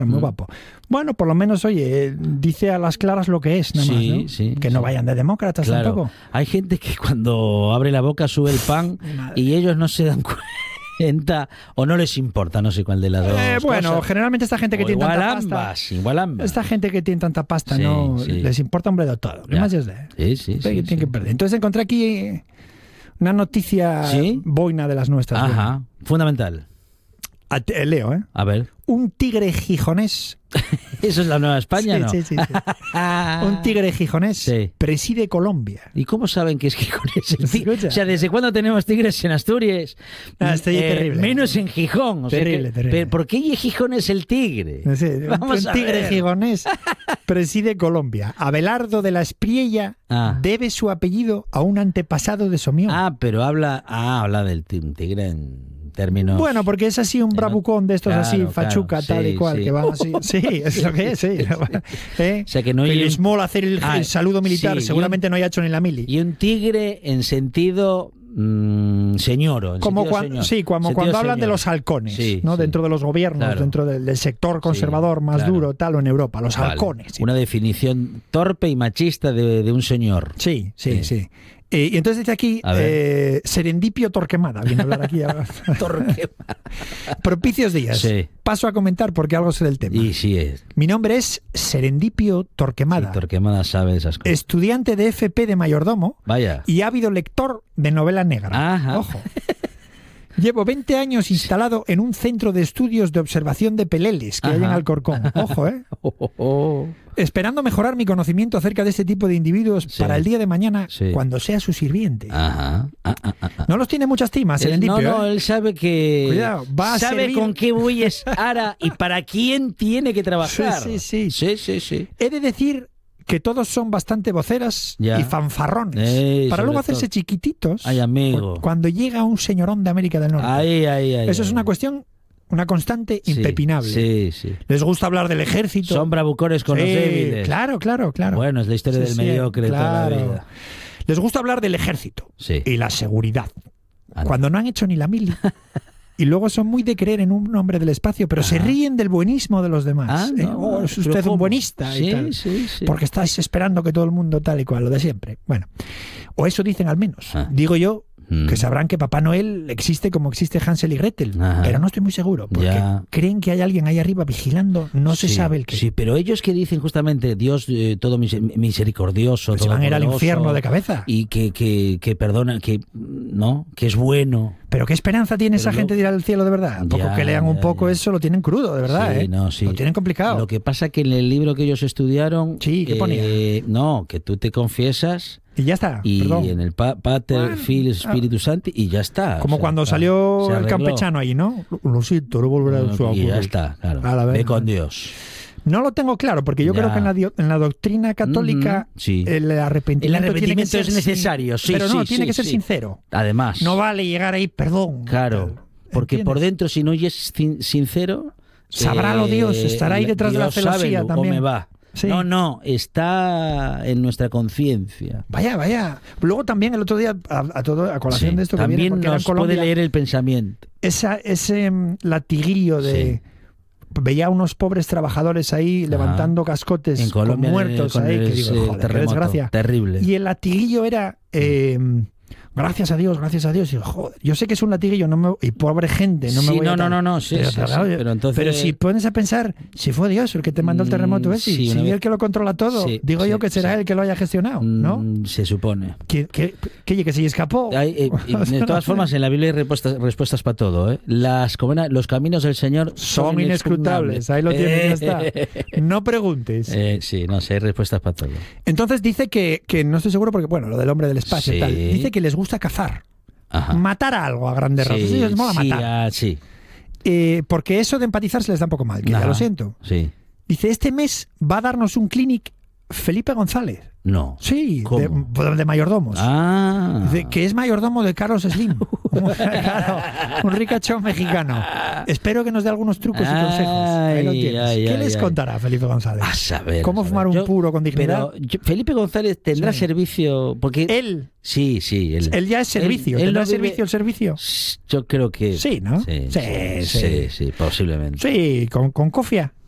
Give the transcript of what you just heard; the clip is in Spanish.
Muy guapo. Bueno, por lo menos, oye, dice a las claras lo que es, nada más, ¿no? Sí, que no vayan de demócratas tampoco. Hay gente que cuando abre la boca sube el pan y ellos no se dan cuenta o no les importa, no sé cuál de las dos bueno, cosas. generalmente esta gente que tiene tanta pasta... Igual ambas. Esta gente que tiene tanta pasta les importa un bledo todo. ¿Qué más es de? Sí. Tienen que perder. Entonces encontré aquí una noticia boina de las nuestras. Ajá, fundamental. Leo, ¿eh? A ver. Un tigre gijonés. ¿Eso es la Nueva España, no? Sí. Un tigre gijonés preside Colombia. ¿Y cómo saben que es gijonés el tigre? O sea, ¿desde cuándo tenemos tigres en Asturias? Terrible. Menos en Gijón. Terrible. ¿Pero por qué Gijón es el tigre? Sí, un tigre gijonés preside Colombia. Abelardo de la Espriella debe su apellido a un antepasado de Somión. Pero habla del tigre en términos... Bueno, porque es así un bravucón de estos así, fachuca, tal y cual, que van así. Sí, es lo que es, sí. O sea, que no hay... les mola hacer el saludo militar, seguramente no haya hecho ni la mili. Y un tigre en sentido... señoro. Como cuando hablan de los halcones, ¿no? Dentro de los gobiernos, dentro del sector conservador más duro, tal, o en Europa, los halcones. Una definición torpe y machista de un señor. Sí. Y entonces dice aquí, Serendipio Torquemada, viene a hablar aquí. Torquemada. Propicios días. Sí. Paso a comentar porque algo sé del tema. Y sí es. Mi nombre es Serendipio Torquemada. Sí, Torquemada sabe esas cosas. Estudiante de FP de mayordomo. Vaya. Y ávido lector de novela negra. Ajá. Ojo. Llevo 20 años instalado en un centro de estudios de observación de peleles que hay en Alcorcón. Ojo, ¿eh? Esperando mejorar mi conocimiento acerca de este tipo de individuos para el día de mañana, cuando sea su sirviente. No los tiene mucha estima, Serendipio. No, él sabe que... Cuidado, sabe con qué bueyes ara y para quién tiene que trabajar. Sí. He de decir que todos son bastante voceras y fanfarrones. Para luego hacerse chiquititos. Ay, amigo. Cuando llega un señorón de América del Norte. Eso es una cuestión, una constante impepinable. Sí. Les gusta hablar del ejército. Son bravucones con los débiles. Claro. Bueno, es la historia del mediocre toda la vida. Les gusta hablar del ejército y la seguridad. Cuando no han hecho ni la mili. Y luego son muy de creer en un hombre del espacio, pero se ríen del buenismo de los demás. Es usted un buenista y tal. Porque estáis esperando que todo el mundo tal y cual, lo de siempre. Bueno, o eso dicen al menos. Digo yo que sabrán que Papá Noel existe como existe Hansel y Gretel, pero no estoy muy seguro, porque creen que hay alguien ahí arriba vigilando, no se sabe el qué. Sí, pero ellos que dicen justamente Dios todo misericordioso, pues todo van a ir al infierno de cabeza. Y que perdona, que es bueno. Pero ¿qué esperanza tiene esa gente de ir al cielo de verdad? Poco que lean un poco eso, lo tienen crudo, de verdad. Lo tienen complicado. Lo que pasa que en el libro que ellos estudiaron... ¿qué ponía? Que tú te confiesas... Y ya está, y en el Pater, Filius, Espíritu Santo, y ya está. Como cuando salió el campechano ahí, ¿no? Lo siento, no volverá a su Y ya está, claro. Ve con Dios. No lo tengo claro, porque yo creo que en la doctrina católica el arrepentimiento es necesario, pero tiene que ser sincero. Además. No vale llegar ahí, perdón. Claro, porque por dentro, si no es sincero... Sabrálo Dios, estará ahí detrás de la celosía también. Me va. Sí. No, está en nuestra conciencia. Vaya. Luego también el otro día, a colación de esto que también viene, nos Colombia, puede leer el pensamiento. Ese latiguillo de... Veía a unos pobres trabajadores ahí levantando cascotes en Colombia, con muertos ahí, que digo, joder, qué desgracia. Terrible. Y el latiguillo era... Gracias a Dios. Y joder, yo sé que es un latiguillo, y pobre gente, no me voy a... Pero si pones a pensar, si fue Dios el que te mandó el terremoto ese, si el que lo controla todo, digo yo que será él que lo haya gestionado, ¿no? Se supone. Que se escapó. De todas formas, en la Biblia hay respuestas para todo, ¿eh? Los caminos del Señor son inescrutables. Ahí lo tienes, ya está. No preguntes. Sí, hay respuestas para todo. Entonces dice que no estoy seguro porque, bueno, lo del hombre del espacio y tal, dice que les gusta cazar. Matar a algo a grandes rasgos. Sí, les mola matar. Porque eso de empatizar se les da un poco mal, que ya lo siento. Dice, este mes va a darnos un clinic Felipe González. No. Sí, de mayordomos. Que es mayordomo de Carlos Slim. Claro, un ricachón mexicano. Espero que nos dé algunos trucos y consejos. Ahí lo tienes. ¿Qué les contará Felipe González? A saber. ¿Cómo fumar un puro con dignidad? Pero Felipe González tendrá servicio... Porque él... Sí, él ya es servicio. ¿Tendrá servicio el servicio? Yo creo que... Sí, ¿no? Sí, posiblemente. Sí, con cofia.